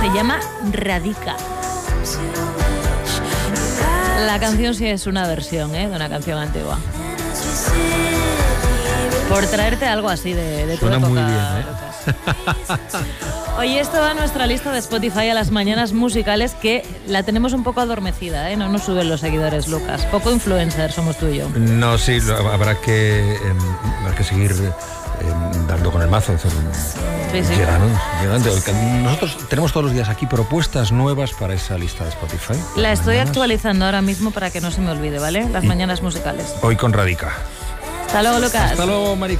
Se llama Radica. La canción sí es una versión, de una canción antigua. Por traerte algo así de tu época. Suena muy bien, Lucas. Oye, esto va a nuestra lista de Spotify a las mañanas musicales, que la tenemos un poco adormecida, no nos suben los seguidores, Lucas. Poco influencer somos tú y yo. No, sí, habrá que seguir dando con el mazo. Sí. Llegando. Nosotros tenemos todos los días aquí propuestas nuevas para esa lista de Spotify. La estoy actualizando ahora mismo para que no se me olvide, ¿vale? Las mañanas musicales. Hoy con Radica. Hasta luego, Lucas. Hasta luego, Mari.